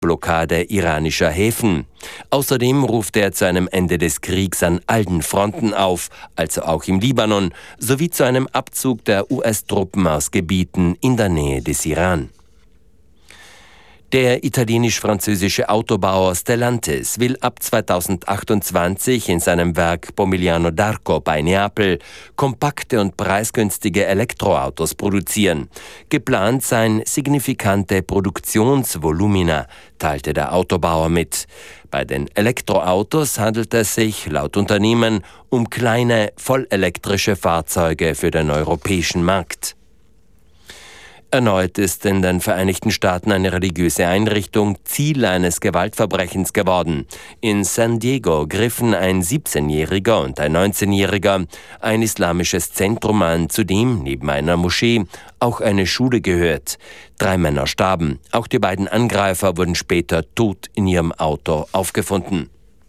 Luftblockade iranischer Häfen. Außerdem ruft er zu einem Ende des Kriegs an allen Fronten auf, also auch im Libanon, sowie zu einem Abzug der US-Truppen aus Gebieten in der Nähe des Iran. Der italienisch-französische Autobauer Stellantis will ab 2028 in seinem Werk Pomigliano d'Arco bei Neapel kompakte und preisgünstige Elektroautos produzieren. Geplant seien signifikante Produktionsvolumina, teilte der Autobauer mit. Bei den Elektroautos handelt es sich, laut Unternehmen, um kleine, vollelektrische Fahrzeuge für den europäischen Markt. Erneut ist in den Vereinigten Staaten eine religiöse Einrichtung Ziel eines Gewaltverbrechens geworden. In San Diego griffen ein 17-Jähriger und ein 19-Jähriger ein islamisches Zentrum an, zu dem neben einer Moschee auch eine Schule gehört. 3 Männer starben. Auch die beiden Angreifer wurden später tot in ihrem Auto aufgefunden.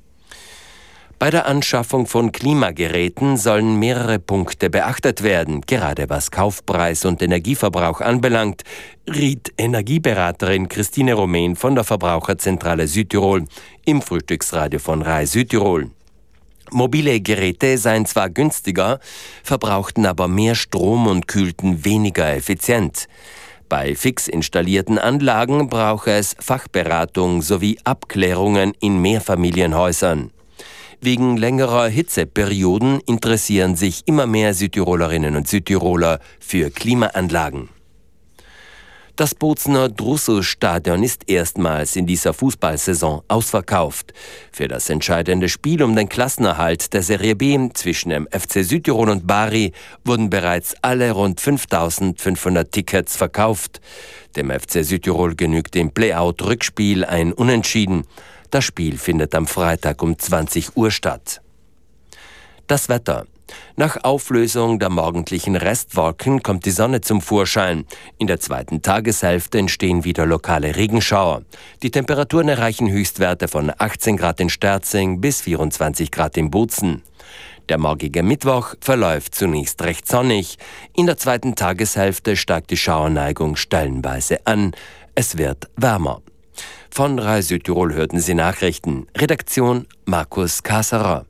Bei der Anschaffung von Klimageräten sollen mehrere Punkte beachtet werden, gerade was Kaufpreis und Energieverbrauch anbelangt, riet Energieberaterin Christine Romain von der Verbraucherzentrale Südtirol im Frühstücksradio von RAI Südtirol. Mobile Geräte seien zwar günstiger, verbrauchten aber mehr Strom und kühlten weniger effizient. Bei fix installierten Anlagen brauche es Fachberatung sowie Abklärungen in Mehrfamilienhäusern. Wegen längerer Hitzeperioden interessieren sich immer mehr Südtirolerinnen und Südtiroler für Klimaanlagen. Das Bozener Drusus-Stadion ist erstmals in dieser Fußballsaison ausverkauft. Für das entscheidende Spiel um den Klassenerhalt der Serie B zwischen dem FC Südtirol und Bari wurden bereits alle rund 5.500 Tickets verkauft. Dem FC Südtirol genügt im Playout-Rückspiel ein Unentschieden. Das Spiel findet am Freitag um 20 Uhr statt. Das Wetter. Nach Auflösung der morgendlichen Restwolken kommt die Sonne zum Vorschein. In der zweiten Tageshälfte entstehen wieder lokale Regenschauer. Die Temperaturen erreichen Höchstwerte von 18 Grad in Sterzing bis 24 Grad in Bozen. Der morgige Mittwoch verläuft zunächst recht sonnig. In der zweiten Tageshälfte steigt die Schauerneigung stellenweise an. Es wird wärmer. Von RAI Südtirol hörten Sie Nachrichten. Redaktion Markus Kasserer.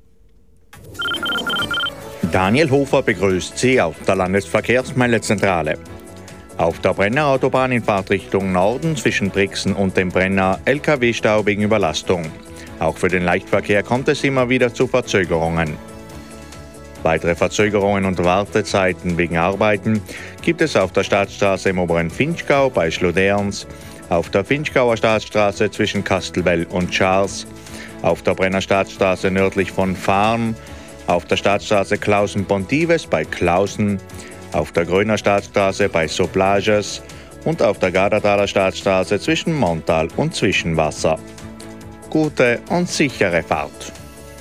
Daniel Hofer begrüßt Sie auf der Landesverkehrsmeldezentrale. Auf der Brenner Autobahn in Fahrtrichtung Norden zwischen Brixen und dem Brenner LKW-Stau wegen Überlastung. Auch für den Leichtverkehr kommt es immer wieder zu Verzögerungen. Weitere Verzögerungen und Wartezeiten wegen Arbeiten gibt es auf der Staatsstraße im oberen Vinchgau bei Schloderns, auf der Vinchgauer Staatsstraße zwischen Kastelbell und Charles, auf der Brenner Staatsstraße nördlich von Farm, auf der Staatsstraße Klausen-Pontives bei Klausen, auf der Gröner Staatsstraße bei Soplages und auf der Gardertaler Staatsstraße zwischen Montal und Zwischenwasser. Gute und sichere Fahrt.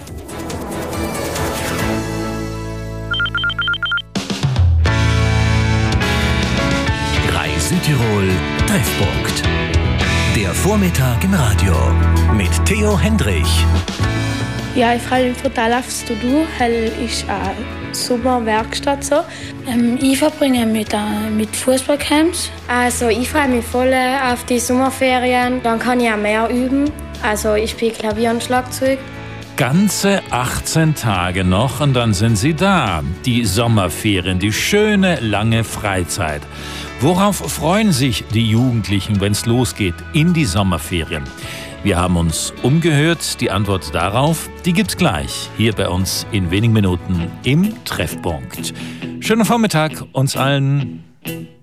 RAI Südtirol Treffpunkt. Der Vormittag im Radio mit Theo Hendrich. Ja, ich freue mich total aufs To-Do, weil ist eine Sommerwerkstatt so. Ich verbringe mit Fußballcamps. Also ich freue mich voll auf die Sommerferien, dann kann ich auch mehr üben. Also ich spiele Klavier und Schlagzeug. Ganze 18 Tage noch und dann sind sie da. Die Sommerferien, die schöne, lange Freizeit. Worauf freuen sich die Jugendlichen, wenn es losgeht in die Sommerferien? Wir haben uns umgehört. Die Antwort darauf, die gibt's gleich hier bei uns in wenigen Minuten im Treffpunkt. Schönen Vormittag uns allen.